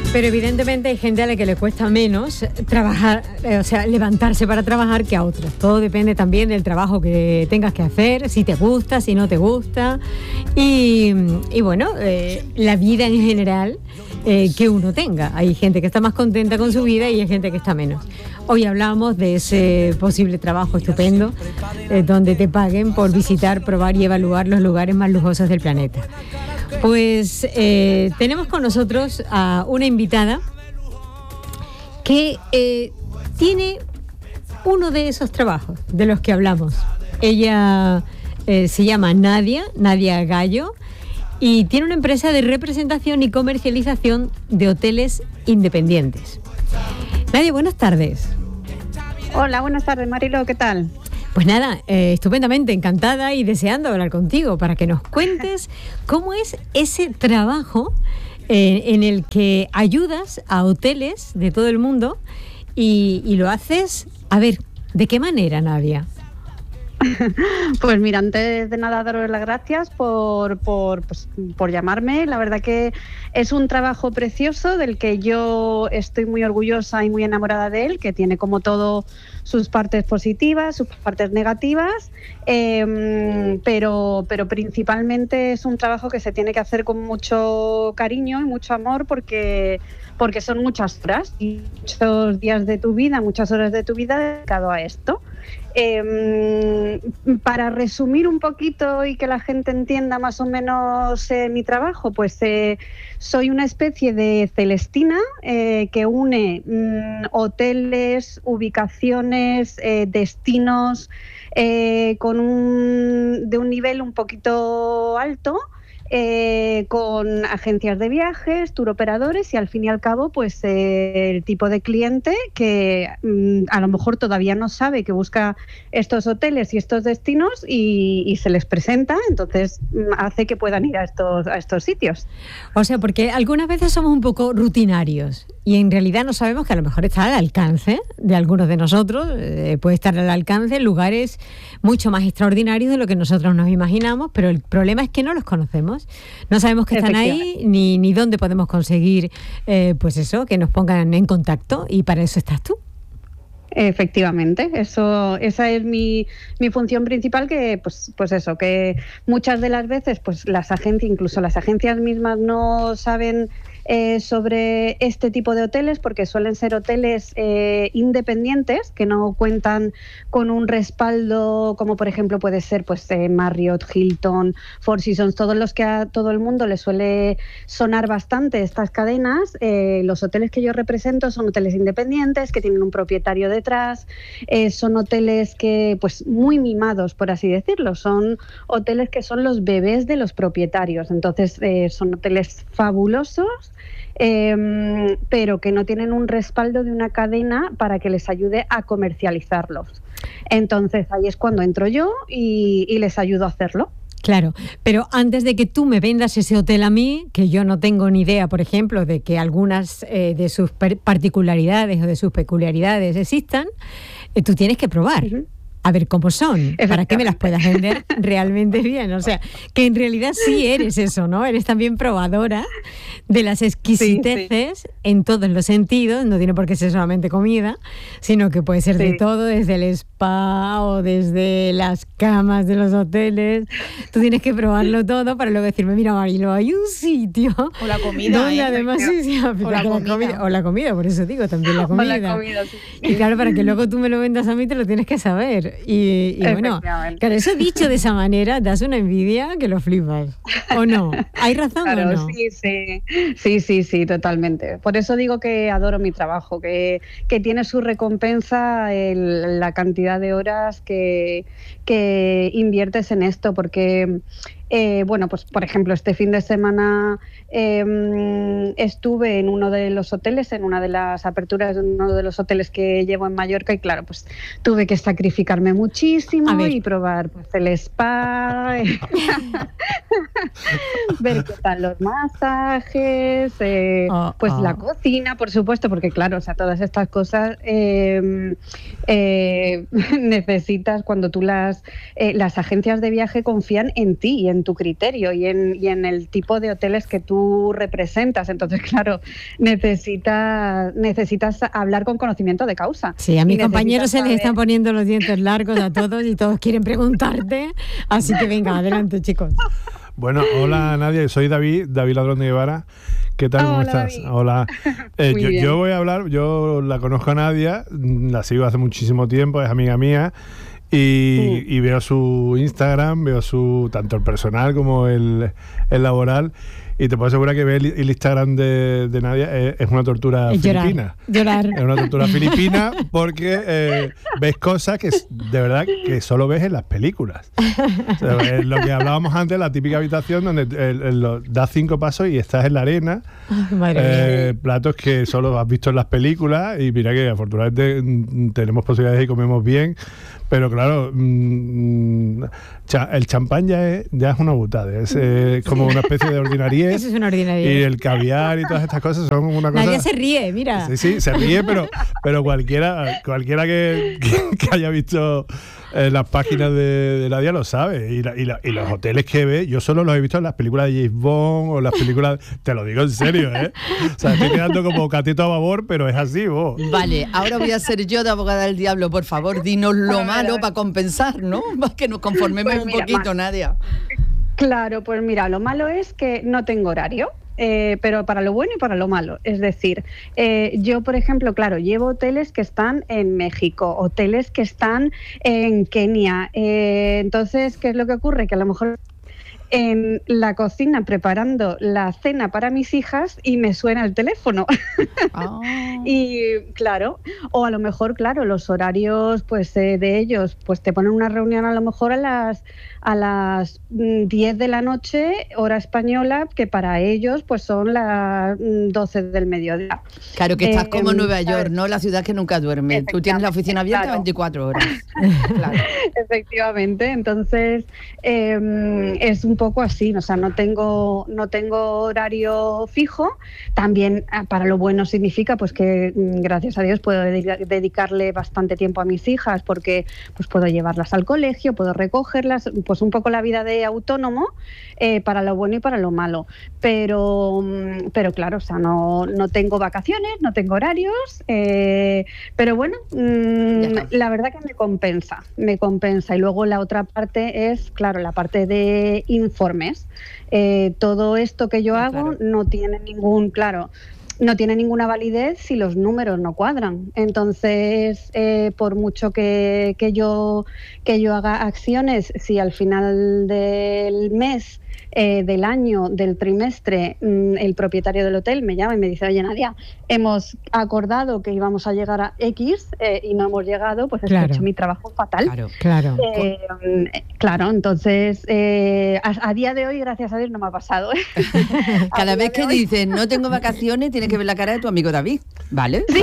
Pero evidentemente hay gente a la que le cuesta menos trabajar, o sea, levantarse para trabajar que a otros. Todo depende también del trabajo que tengas que hacer, si te gusta, si no te gusta. Y bueno, la vida en general que uno tenga. Hay gente que está más contenta con su vida y hay gente que está menos. Hoy hablamos de ese posible trabajo estupendo donde te paguen por visitar, probar y evaluar los lugares más lujosos del planeta. Pues tenemos con nosotros a una invitada que tiene uno de esos trabajos de los que hablamos. Ella se llama Nadia Gallo y tiene una empresa de representación y comercialización de hoteles independientes. Nadia, buenas tardes. Hola, buenas tardes, Marilo, ¿qué tal? Pues nada, estupendamente, encantada y deseando hablar contigo para que nos cuentes cómo es ese trabajo en el que ayudas a hoteles de todo el mundo y lo haces, a ver, ¿de qué manera, Nadia? Pues mira, antes de nada daros las gracias por llamarme. La verdad que es un trabajo precioso del que yo estoy muy orgullosa y muy enamorada de él, que tiene como todo sus partes positivas, sus partes negativas, pero principalmente es un trabajo que se tiene que hacer con mucho cariño y mucho amor porque son muchas horas y muchos días de tu vida, muchas horas de tu vida dedicado a esto. Para resumir un poquito y que la gente entienda más o menos mi trabajo, pues soy una especie de Celestina que une hoteles, ubicaciones, destinos de un nivel un poquito alto, con agencias de viajes, tour operadores y al fin y al cabo pues el tipo de cliente que a lo mejor todavía no sabe que busca estos hoteles y estos destinos y se les presenta, entonces hace que puedan ir a estos sitios. O sea, porque algunas veces somos un poco rutinarios y en realidad no sabemos que a lo mejor está al alcance de algunos de nosotros, puede estar al alcance en lugares mucho más extraordinarios de lo que nosotros nos imaginamos, pero el problema es que no los conocemos. No sabemos que están ahí ni dónde podemos conseguir pues eso, que nos pongan en contacto, y para eso estás tú. Efectivamente, esa es mi función principal, que pues eso, que muchas de las veces pues incluso las agencias mismas no saben sobre este tipo de hoteles, porque suelen ser hoteles independientes que no cuentan con un respaldo como por ejemplo puede ser pues Marriott, Hilton, Four Seasons, todos los que a todo el mundo le suele sonar bastante estas cadenas. Los hoteles que yo represento son hoteles independientes que tienen un propietario detrás, son hoteles que pues muy mimados, por así decirlo, son hoteles que son los bebés de los propietarios, entonces son hoteles fabulosos, pero que no tienen un respaldo de una cadena para que les ayude a comercializarlos. Entonces ahí es cuando entro yo y les ayudo a hacerlo. Claro, pero antes de que tú me vendas ese hotel a mí, que yo no tengo ni idea, por ejemplo, de que algunas de sus particularidades o de sus peculiaridades existan, tú tienes que probar. Uh-huh. A ver cómo son, para que me las puedas vender realmente bien. O sea, que en realidad sí eres eso, ¿no? Eres también probadora de las exquisiteces en todos los sentidos. No tiene por qué ser solamente comida, sino que puede ser de todo, desde el spa o desde las camas de los hoteles. Tú tienes que probarlo todo para luego decirme, mira, Marilo, hay un sitio... O la comida, donde además o la comida, por eso digo, también la comida. O la comida, sí. Y claro, para que luego tú me lo vendas a mí, te lo tienes que saber. Y bueno, claro, eso dicho de esa manera, das una envidia que lo flipas. ¿O no? ¿Hay razón o no? Sí, totalmente. Por eso digo que adoro mi trabajo, que tiene su recompensa la cantidad de horas que inviertes en esto, porque... bueno, pues por ejemplo, este fin de semana estuve en uno de los hoteles, en una de las aperturas de uno de los hoteles que llevo en Mallorca, y claro, pues tuve que sacrificarme muchísimo y probar pues el spa, ver qué tal los masajes, pues la cocina, por supuesto, porque claro, o sea, todas estas cosas necesitas cuando tú las agencias de viaje confían en ti y en en tu criterio y en el tipo de hoteles que tú representas. Entonces, claro, necesitas hablar con conocimiento de causa. Sí, a mis compañeros se les están poniendo los dientes largos a todos y todos quieren preguntarte. Así que venga, adelante, chicos. Bueno, hola Nadia, soy David Ladrón de Guevara. ¿Qué tal? ¿Cómo estás? David. Hola. Yo voy a hablar, yo la conozco a Nadia, la sigo hace muchísimo tiempo, es amiga mía. Y veo su Instagram, veo tanto el personal como el laboral, y te puedo asegurar que ver el Instagram de Nadia es una tortura filipina. Llorar. Es una tortura filipina porque ves cosas que de verdad que solo ves en las películas. O sea, lo que hablábamos antes, la típica habitación donde das 5 pasos y estás en la arena. Platos que solo has visto en las películas, y mira que afortunadamente tenemos posibilidades y comemos bien. Pero claro, el champán ya es una butada, es como una especie de ordinariez. Eso es una ordinariez. Y el caviar y todas estas cosas son una cosa... Nadie se ríe, mira. Sí, se ríe, pero cualquiera que haya visto las páginas de Nadia lo sabe. Y los hoteles que ve, yo solo los he visto en las películas de James Bond o las películas... Te lo digo en serio, ¿eh? O sea, estoy quedando como cateto a babor, pero es así, vos. Vale, ahora voy a ser yo de abogada del diablo. Por favor, dinos lo malo para compensar, ¿no? Para que nos conformemos un poquito, Nadia. Claro, pues mira, lo malo es que no tengo horario. Pero para lo bueno y para lo malo. Es decir, yo, por ejemplo, claro, llevo hoteles que están en México, hoteles que están en Kenia. Entonces, ¿qué es lo que ocurre? Que a lo mejor en la cocina preparando la cena para mis hijas y me suena el teléfono. Oh. Y claro, o a lo mejor, claro, los horarios pues de ellos, pues te ponen una reunión a lo mejor a las 10 de la noche, hora española, que para ellos pues son las 12 del mediodía. Claro, que estás como en Nueva York, ¿no? La ciudad que nunca duerme. Tú tienes la oficina abierta 24 horas. Claro. Efectivamente, entonces es un poco así, o sea, no tengo horario fijo. También para lo bueno significa pues que gracias a Dios puedo dedicarle bastante tiempo a mis hijas, porque pues puedo llevarlas al colegio, puedo recogerlas, pues un poco la vida de autónomo, para lo bueno y para lo malo. Pero claro, o sea, no tengo vacaciones, no tengo horarios, pero bueno, la verdad que me compensa. Y luego la otra parte es, claro, la parte de informes. Todo esto que yo hago no tiene ninguna validez si los números no cuadran. Entonces, por mucho que yo haga acciones, si al final del mes, del año, del trimestre, el propietario del hotel me llama y me dice: oye, Nadia, hemos acordado que íbamos a llegar a X y no hemos llegado, pues he hecho mi trabajo fatal. Claro, entonces a día de hoy, gracias a Dios, no me ha pasado. Cada vez que dices no tengo vacaciones, tienes que ver la cara de tu amigo David, ¿vale? Sí.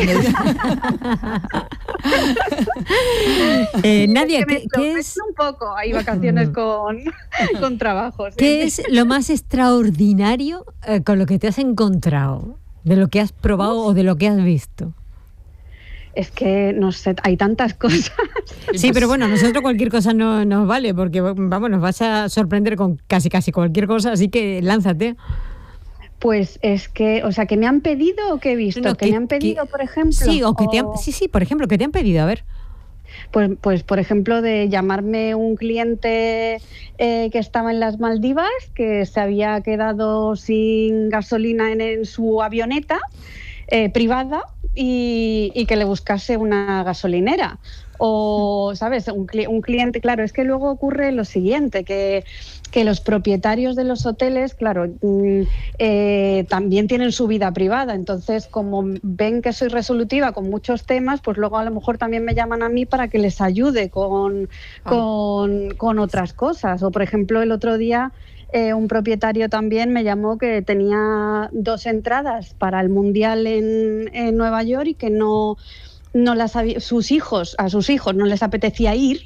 Nadia, ¿qué es? Un poco, hay vacaciones con trabajo. ¿Sí? ¿Qué es lo más extraordinario con lo que te has encontrado, de lo que has probado o de lo que has visto? Es que, no sé, hay tantas cosas. Sí, pero bueno, a nosotros cualquier cosa nos vale, porque vamos, nos vas a sorprender con casi cualquier cosa, así que lánzate. Pues es que, o sea, que me han pedido o que he visto, no, que me han pedido, por ejemplo. Sí, sí, por ejemplo, que te han pedido, a ver. Pues por ejemplo, de llamarme un cliente que estaba en las Maldivas, que se había quedado sin gasolina en su avioneta privada y que le buscase una gasolinera. O, ¿sabes? Un cliente, claro, es que luego ocurre lo siguiente, que los propietarios de los hoteles, claro, también tienen su vida privada. Entonces, como ven que soy resolutiva con muchos temas, pues luego a lo mejor también me llaman a mí para que les ayude con otras cosas. O, por ejemplo, el otro día un propietario también me llamó que tenía 2 entradas para el Mundial en Nueva York y que no las había, a sus hijos no les apetecía ir.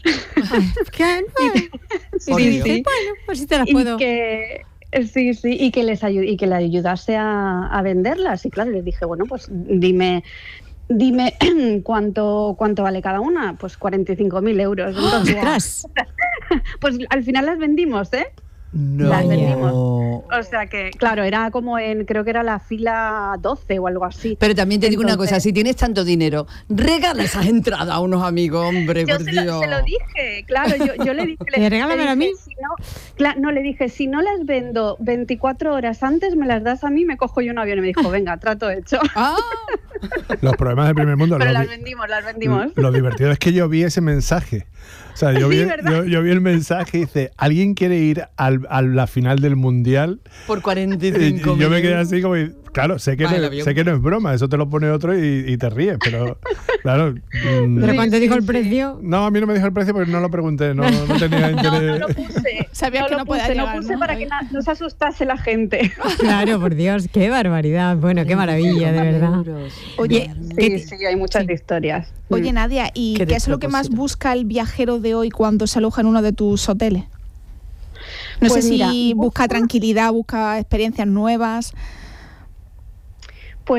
Sí. Bueno, pues sí te las puedo. Y que le ayudase a venderlas. Y claro, les dije, bueno, pues dime cuánto vale cada una. Pues 45.000 euros. Entonces, pues al final las vendimos, ¿eh? No. Las vendimos. O sea que, claro, era como creo que era la fila 12 o algo así. Pero también te digo una Entonces, cosa, si tienes tanto dinero, regala esas entradas a unos amigos, hombre, yo por se Dios. lo dije, claro, yo le dije... Regálamelo a mí. Si no, le dije, si no las vendo 24 horas antes, me las das a mí, me cojo yo un avión. Y me dijo, venga, trato hecho. Ah, Los problemas del primer mundo. Pero las vendimos. Lo divertido es que yo vi ese mensaje. O sea, yo, Sí, vi, ¿verdad? yo vi el mensaje y dice, ¿alguien quiere ir a la final del Mundial? por 45 Y yo me quedé minutos. así como, claro, sé que no es broma, eso te lo pone otro y te ríes, pero claro. Pero cuando dijo el precio, No, a mí no me dijo el precio porque no lo pregunté, no tenía No interés. lo puse. Sabía que no podía llegar, Lo puse ¿no? para que no se asustase la gente. claro, por Dios, qué barbaridad. Bueno, qué maravilla, de verdad. Oye, Sí, hay muchas historias. oye, Nadia, ¿y Qué qué es lo que más despropósito. busca el viajero de hoy cuando se aloja en uno de tus hoteles? No Pues sé mira, si busca tranquilidad, busca experiencias nuevas.